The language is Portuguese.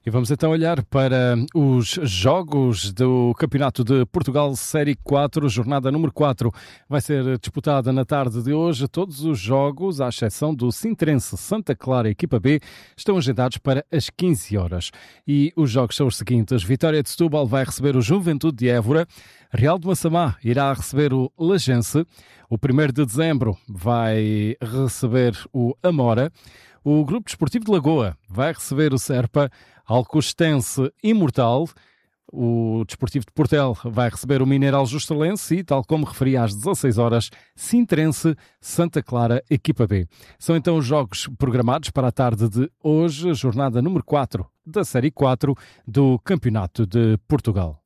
E vamos então olhar para os jogos do Campeonato de Portugal Série 4, jornada número 4. Vai ser disputada na tarde de hoje. Todos os jogos, à exceção do Sintrense Santa Clara, equipa B, estão agendados para as 15 horas. E os jogos são os seguintes. Vitória de Setúbal vai receber o Juventude de Évora. Real de Massamá irá receber o Lagense. O 1º de dezembro vai receber o Amora. O Grupo Desportivo de Lagoa vai receber o Serpa. Alcostense Imortal. O Desportivo de Portel vai receber o Mineral Justalense e, tal como referi, às 16 horas, Sintrense Santa Clara, equipa B. São então os jogos programados para a tarde de hoje, jornada número 4 da Série 4 do Campeonato de Portugal.